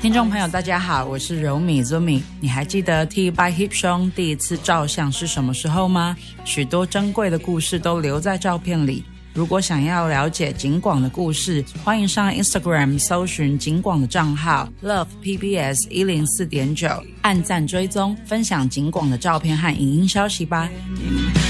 听众朋友大家好，我是柔米 Zumi。 你还记得 T by Hip 兄第一次照相是什么时候吗？许多珍贵的故事都留在照片里。如果想要了解景广的故事，欢迎上 Instagram 搜寻景广的账号 Love PBS 104.9，按赞追踪，分享景广的照片和影音消息吧。